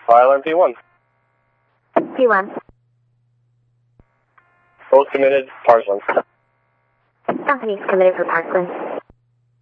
Fire alarm P1. P1. Both committed, Parkland. Company's committed for Parkland.